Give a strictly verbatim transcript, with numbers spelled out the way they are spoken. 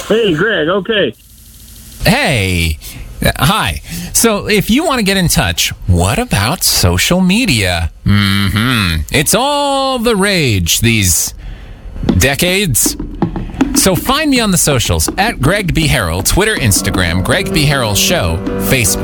Hey, Greg. Okay. Hey. Uh, Hi. So, if you want to get in touch, what about social media? Mm-hmm. It's all the rage these decades. So find me on the socials at Greg B. Harrell, Twitter, Instagram, Greg B. Harrell Show, Facebook.